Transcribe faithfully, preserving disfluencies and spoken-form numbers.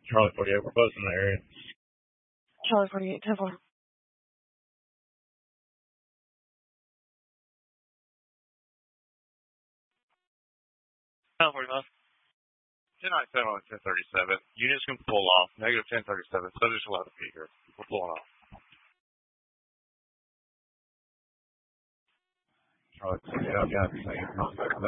Charlie forty-eight, we're close in the area. Charlie forty-eight, ten four. ten forty-five. ten ninety-seven on ten thirty-seven. Units can pull off. Negative ten thirty-seven. Subject's eleven feet here. We're pulling off. Charlie forty-eight, I've got